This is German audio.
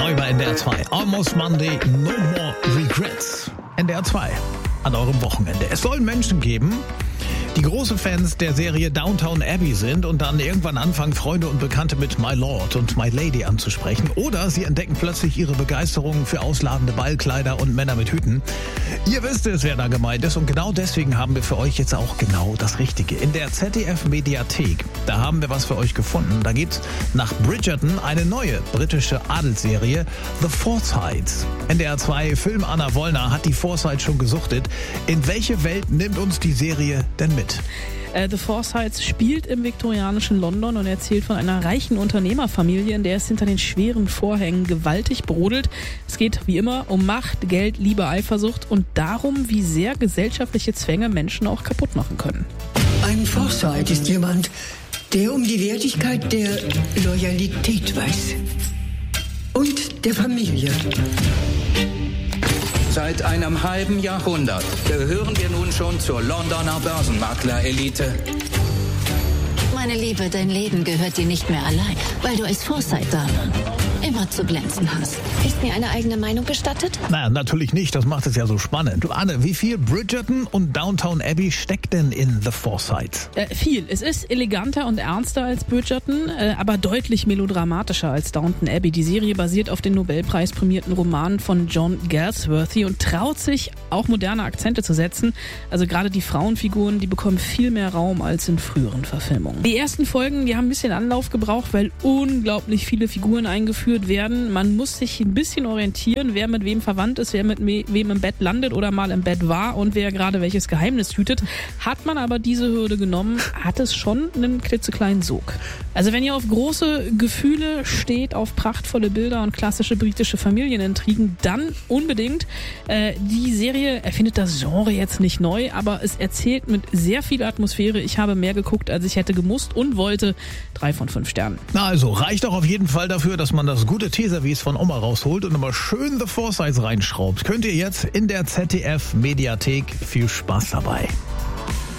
Neu bei NDR 2. Almost Monday, no more regrets. NDR 2 an eurem Wochenende. Es soll Menschen geben, die große Fans der Serie Downton Abbey sind und dann irgendwann anfangen, Freunde und Bekannte mit My Lord und My Lady anzusprechen. Oder sie entdecken plötzlich ihre Begeisterung für ausladende Ballkleider und Männer mit Hüten. Ihr wisst es, wer da gemeint ist. Und genau deswegen haben wir für euch jetzt auch genau das Richtige. In der ZDF-Mediathek, da haben wir was für euch gefunden. Da gibt's nach Bridgerton eine neue britische Adelsserie, The Forsytes. NDR 2 Film Anna Wollner hat die Forsytes schon gesuchtet. In welche Welt nimmt uns die Serie denn mit? The Forsytes spielt im viktorianischen London und erzählt von einer reichen Unternehmerfamilie, in der es hinter den schweren Vorhängen gewaltig brodelt. Es geht wie immer um Macht, Geld, Liebe, Eifersucht und darum, wie sehr gesellschaftliche Zwänge Menschen auch kaputt machen können. Ein Forsyte ist jemand, der um die Wertigkeit der Loyalität weiß. Und der Familie. Seit einem halben Jahrhundert gehören wir nun schon zur Londoner Börsenmakler-Elite. Meine Liebe, dein Leben gehört dir nicht mehr allein, weil du als Forsyte-Dame immer zu glänzen hast. Ist mir eine eigene Meinung gestattet? Naja, natürlich nicht. Das macht es ja so spannend. Du, Anne, wie viel Bridgerton und Downton Abbey steckt denn in The Forsytes? Viel. Es ist eleganter und ernster als Bridgerton, aber deutlich melodramatischer als Downton Abbey. Die Serie basiert auf den Nobelpreis-prämierten Roman von John Galsworthy und traut sich, auch moderne Akzente zu setzen. Also gerade die Frauenfiguren, die bekommen viel mehr Raum als in früheren Verfilmungen. Die ersten Folgen, die haben ein bisschen Anlauf gebraucht, weil unglaublich viele Figuren eingeführt werden. Man muss sich ein bisschen orientieren, wer mit wem verwandt ist, wer mit wem im Bett landet oder mal im Bett war und wer gerade welches Geheimnis hütet. Hat man aber diese Hürde genommen, hat es schon einen klitzekleinen Sog. Also wenn ihr auf große Gefühle steht, auf prachtvolle Bilder und klassische britische Familienintrigen, dann unbedingt. Die Serie erfindet das Genre jetzt nicht neu, aber es erzählt mit sehr viel Atmosphäre. Ich habe mehr geguckt, als ich hätte gemusst und wollte. 3 von 5 Sternen. Na also, reicht auch auf jeden Fall dafür, dass man das gute Teeservice von Oma rausholt und immer schön The Forsytes reinschraubt. Könnt ihr jetzt in der ZDF-Mediathek. Viel Spaß dabei.